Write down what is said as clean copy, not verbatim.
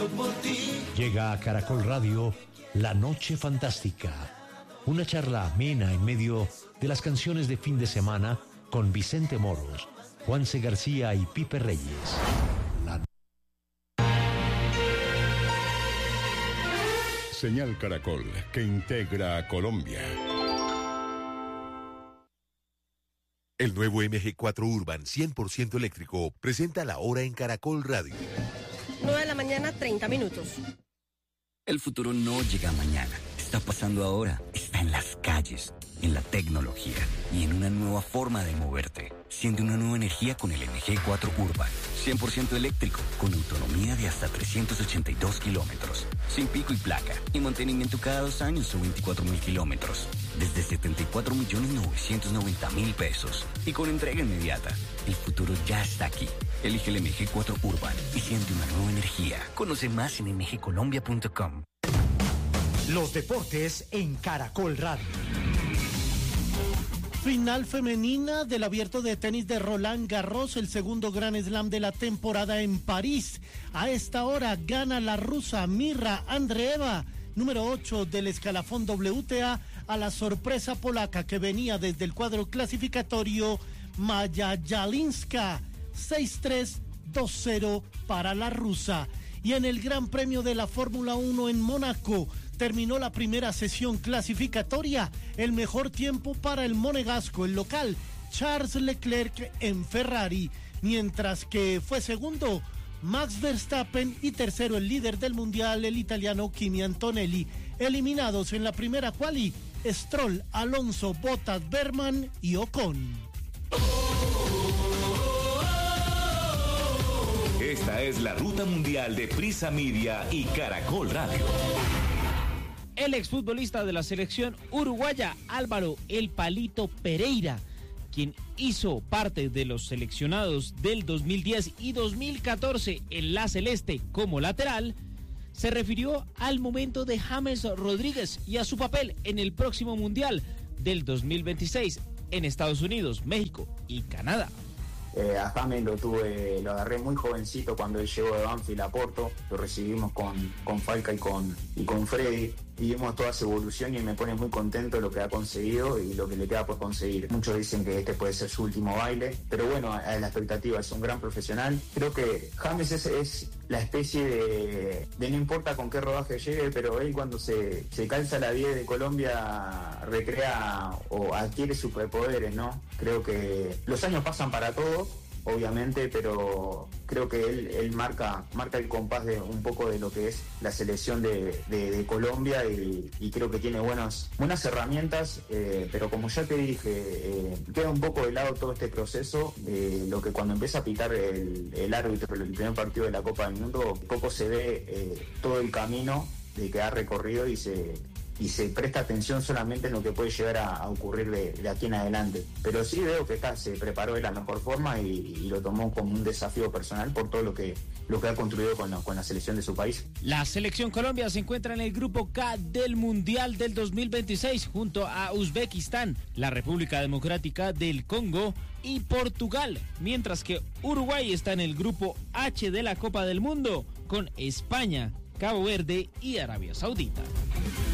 por ti. Llega a Caracol Radio La Noche Fantástica, una charla amena en medio de las canciones de fin de semana con Vicente Moros, Juanse García y Pipe Reyes. Señal Caracol, que integra a Colombia. El nuevo MG4 Urban 100% eléctrico presenta la hora en Caracol Radio. 9:30 a.m. El futuro no llega mañana. Está pasando ahora. Está en las calles, en la tecnología y en una nueva forma de moverte. Siente una nueva energía con el MG4 Urban. 100% eléctrico, con autonomía de hasta 382 kilómetros. Sin pico y placa. Y mantenimiento cada 2 años o 24.000 kilómetros. Desde 74.990.000 pesos. Y con entrega inmediata. El futuro ya está aquí. Elige el MG4 Urban y siente una nueva energía. Conoce más en mgcolombia.com. Los deportes en Caracol Radio. Final femenina del Abierto de Tenis de Roland Garros, el segundo Grand Slam de la temporada en París. A esta hora gana la rusa Mirra Andreeva, número 8 del escalafón WTA, a la sorpresa polaca que venía desde el cuadro clasificatorio, Maya Jalinska. 6-3, 2-0 para la rusa. Y en el Gran Premio de la Fórmula 1 en Mónaco, terminó la primera sesión clasificatoria. El mejor tiempo para el monegasco, el local, Charles Leclerc en Ferrari, mientras que fue segundo Max Verstappen y tercero el líder del mundial, el italiano Kimi Antonelli. Eliminados en la primera quali, Stroll, Alonso, Bottas, Berman y Ocon. Esta es la ruta mundial de Prisa Media y Caracol Radio. El exfutbolista de la selección uruguaya, Álvaro El Palito Pereira, quien hizo parte de los seleccionados del 2010 y 2014 en la Celeste como lateral, se refirió al momento de James Rodríguez y a su papel en el próximo Mundial del 2026 en Estados Unidos, México y Canadá. A James lo agarré muy jovencito cuando él llegó de Banfield a Porto, lo recibimos con Falca y con Freddy, y vimos toda su evolución y me pone muy contento lo que ha conseguido y lo que le queda por conseguir. Muchos dicen que este puede ser su último baile, pero bueno, a la expectativa, es un gran profesional. Creo que James es la especie de no importa con qué rodaje llegue, pero él cuando se calza la 10 de Colombia recrea o adquiere superpoderes, ¿no? Creo que los años pasan para todos, obviamente, pero creo que él marca el compás de un poco de lo que es la selección de Colombia y creo que tiene buenas herramientas, pero como ya te dije, queda un poco de lado todo este proceso, lo que cuando empieza a pitar el árbitro el primer partido de la Copa del Mundo, poco se ve todo el camino de que ha recorrido y se presta atención solamente en lo que puede llegar a ocurrir de aquí en adelante. Pero sí veo que se preparó de la mejor forma y lo tomó como un desafío personal por todo lo que ha construido con la selección de su país. La selección Colombia se encuentra en el grupo K del Mundial del 2026 junto a Uzbekistán, la República Democrática del Congo y Portugal, mientras que Uruguay está en el grupo H de la Copa del Mundo con España, Cabo Verde y Arabia Saudita.